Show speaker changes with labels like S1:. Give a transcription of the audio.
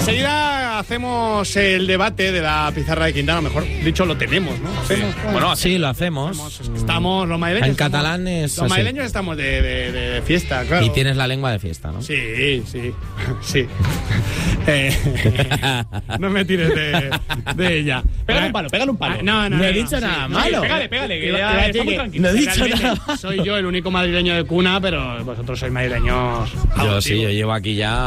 S1: Enseguida hacemos el debate de la pizarra de Quintana, mejor dicho, lo tenemos, ¿no? ¿Hacemos?
S2: Bueno, sí, lo hacemos.
S1: Estamos los madrileños.
S2: En catalán es
S1: Los
S2: así.
S1: madrileños estamos de fiesta, claro.
S2: Y tienes la lengua de fiesta, ¿no?
S1: Sí. No me tires de ella.
S3: Pégale un palo.
S1: No
S3: he dicho nada malo.
S1: Pégale, que ya está muy tranquilo.
S3: No he dicho
S1: Realmente
S3: nada.
S1: Soy yo el único madrileño de cuna, pero vosotros sois madrileños.
S2: Yo sí, yo llevo aquí ya